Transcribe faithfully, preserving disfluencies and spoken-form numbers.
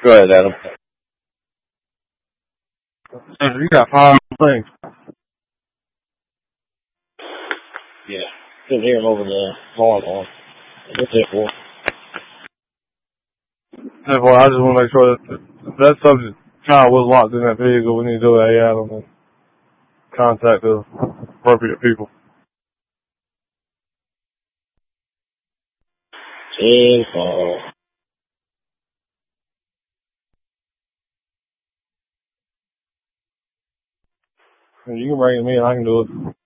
Go ahead, Adam. You got five things. Yeah. Couldn't hear him over the volume on. What's it for? Therefore, I just want to make sure that that subject child was locked in that vehicle. We need to do an A I on and contact the appropriate people. ten call. You can bring it to me and I can do it.